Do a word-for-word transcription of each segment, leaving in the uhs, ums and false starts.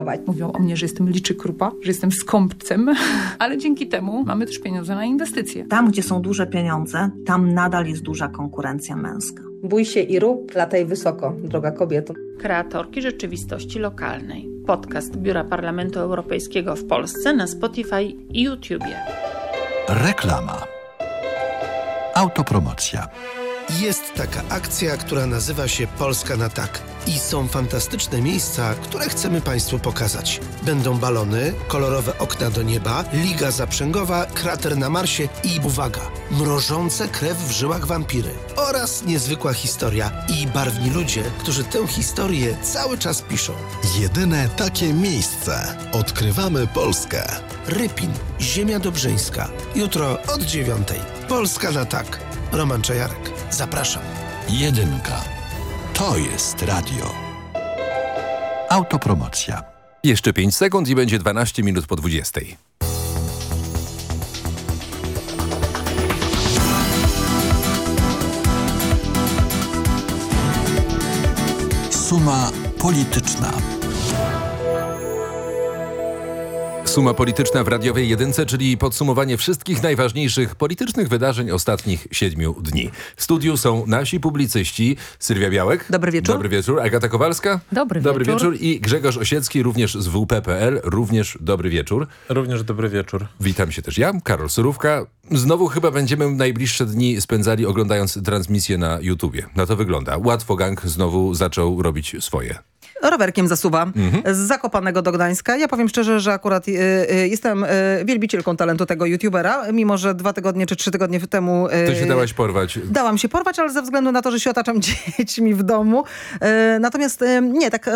Mówią o mnie, że jestem liczy krupa, że jestem skąpcem, ale dzięki temu mamy też pieniądze na inwestycje. Tam, gdzie są duże pieniądze, tam nadal jest duża konkurencja męska. Bój się i rób, lataj wysoko, droga kobieto. Kreatorki rzeczywistości lokalnej. Podcast Biura Parlamentu Europejskiego w Polsce na Spotify i YouTubie. Reklama. Autopromocja. Jest taka akcja, która nazywa się Polska na tak. I są fantastyczne miejsca, które chcemy Państwu pokazać. Będą balony, kolorowe okna do nieba, liga zaprzęgowa, krater na Marsie i, uwaga, mrożące krew w żyłach wampiry. Oraz niezwykła historia i barwni ludzie, którzy tę historię cały czas piszą. Jedyne takie miejsce. Odkrywamy Polskę. Rypin, Ziemia Dobrzyńska. Jutro od dziewiątej. Polska na tak. Roman Czajarek. Zapraszam. Jedynka. To jest radio. Autopromocja. Jeszcze pięć sekund i będzie dwanaście minut po dwudziestej. Suma polityczna. Suma polityczna w radiowej jedynce, czyli podsumowanie wszystkich najważniejszych politycznych wydarzeń ostatnich siedmiu dni. W studiu są nasi publicyści. Sylwia Białek. Dobry wieczór. Dobry wieczór. Agata Kowalska. Dobry, dobry wieczór. wieczór. I Grzegorz Osiecki, również z W P kropka P L. Również dobry wieczór. Również dobry wieczór. Witam się też ja, Karol Surówka. Znowu chyba będziemy najbliższe dni spędzali oglądając transmisję na YouTubie. Na to wygląda. Łatwo Gang znowu zaczął robić swoje. Rowerkiem zasuwa Mhm. z Zakopanego do Gdańska. Ja powiem szczerze, że akurat y, y, jestem y, wielbicielką talentu tego youtubera, mimo że dwa tygodnie czy trzy tygodnie temu... Y, Ty się dałaś porwać. Dałam się porwać, ale ze względu na to, że się otaczam dziećmi w domu. Y, natomiast y, nie, tak y,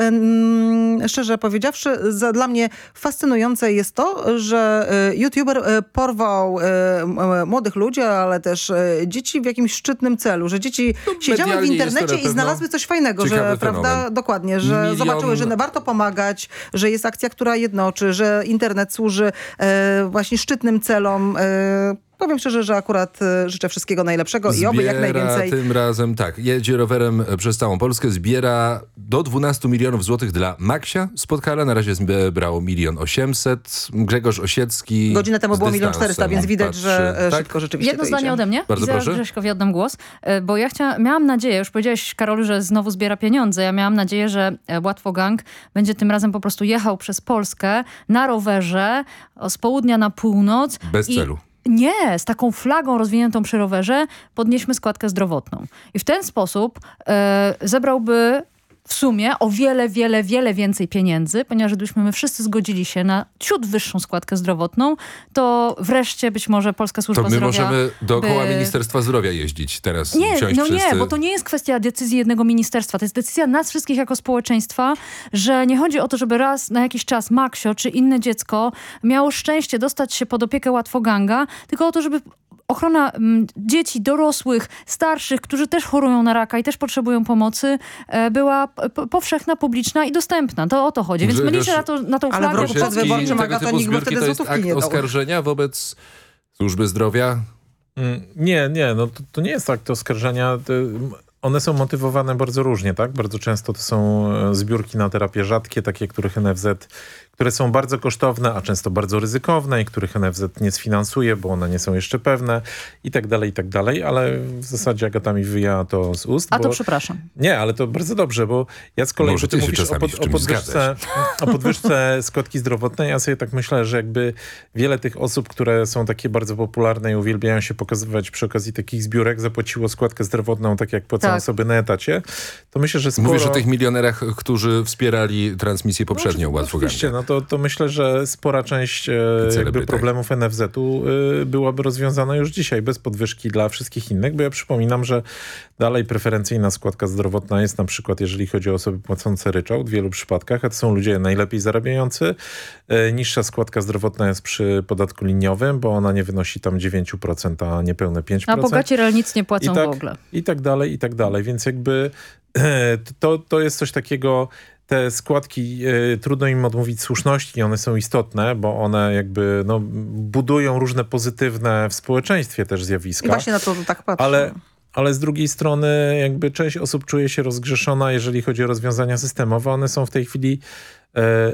y, y, szczerze powiedziawszy, za, dla mnie fascynujące jest to, że y, youtuber y, porwał y, y, młodych ludzi, ale też y, dzieci w jakimś szczytnym celu, że dzieci No, siedziały w medialnie jest to internecie na i pewno znalazły coś fajnego, że ciekawy prawda, fenomen. dokładnie, że Milion... zobaczyły, że warto pomagać, że jest akcja, która jednoczy, że internet służy e, właśnie szczytnym celom. E, powiem szczerze, że akurat e, życzę wszystkiego najlepszego i oby jak najwięcej. Tym razem tak, jedzie rowerem przez całą Polskę, zbiera do dwunastu milionów złotych dla Maksia z Podkala. Na razie zbierało milion osiemset. Grzegorz Osiecki Godzinę temu z było milion dystansem czterysta, więc widać, patrzy. że e, Tak? szybko rzeczywiście Jedno to zdanie idzie. ode mnie. Bardzo I zaraz proszę. Grześkowi oddam głos, e, bo ja chcia, miałam nadzieję, już powiedziałeś, Karolu, że znowu zbiera pieniądze. Ja miałam nadzieję, że e, Łatwo Gang będzie tym razem po prostu jechał przez Polskę na rowerze o, z południa na północ. Bez i celu. Nie, z taką flagą rozwiniętą przy rowerze podnieśmy składkę zdrowotną. I w ten sposób e, zebrałby w sumie o wiele, wiele, wiele więcej pieniędzy, ponieważ gdybyśmy my wszyscy zgodzili się na ciut wyższą składkę zdrowotną, to wreszcie być może Polska Służba To my Zdrowia możemy dookoła by... Ministerstwa Zdrowia jeździć teraz. Nie, wsiąść no wszyscy. nie, bo to nie jest kwestia decyzji jednego ministerstwa. To jest decyzja nas wszystkich jako społeczeństwa, że nie chodzi o to, żeby raz na jakiś czas Maksio czy inne dziecko miało szczęście dostać się pod opiekę Łatwoganga, tylko o to, żeby ochrona m, dzieci, dorosłych, starszych, którzy też chorują na raka i też potrzebują pomocy, e, była p- powszechna, publiczna i dostępna. To o to chodzi. Więc Grzegorz, my liczę na, to, na tą ale w flagę. roku przedwyborczym tego Agata typu nikt by zbiórki wtedy to jest złotówki akt nie dał. oskarżenia wobec służby zdrowia? Mm, Nie, nie, no to, to nie jest akt oskarżenia. To, one są motywowane bardzo różnie, tak? Bardzo często to są e, zbiórki na terapie rzadkie, takie, których N F Z, które są bardzo kosztowne, a często bardzo ryzykowne i których N F Z nie sfinansuje, bo one nie są jeszcze pewne i tak dalej, i tak dalej, ale w zasadzie Agata mi wyjęła to z ust. A to bo... przepraszam. Nie, ale to bardzo dobrze, bo ja z kolei, Może bo ty ty się mówisz o, czasami pod, w o, czymś podwyżce, zgadzasz. o podwyżce składki zdrowotnej. Ja sobie tak myślę, że jakby wiele tych osób, które są takie bardzo popularne i uwielbiają się pokazywać przy okazji takich zbiórek, zapłaciło składkę zdrowotną, tak jak płacą Tak. osoby na etacie, to myślę, że sporo... Mówisz o tych milionerach, którzy wspierali transmisję poprzednią no, Łatwo Oczywiście, Ganga. no to, to myślę, że spora część e, jakby celebrytek. problemów N F Z-u e, byłaby rozwiązana już dzisiaj, bez podwyżki dla wszystkich innych, bo ja przypominam, że dalej preferencyjna składka zdrowotna jest na przykład, jeżeli chodzi o osoby płacące ryczałt w wielu przypadkach, a to są ludzie najlepiej zarabiający. E, niższa składka zdrowotna jest przy podatku liniowym, bo ona nie wynosi tam dziewięć procent, a niepełne pięć A procent. bogaci rolnicy nie płacą I tak, w ogóle. I tak dalej, i tak dalej. Więc jakby e, to, to jest coś takiego... Te składki, y, trudno im odmówić słuszności, one są istotne, bo one jakby no, budują różne pozytywne w społeczeństwie też zjawiska. I właśnie na to tak patrzę. Ale, ale z drugiej strony jakby część osób czuje się rozgrzeszona, jeżeli chodzi o rozwiązania systemowe. One są w tej chwili e,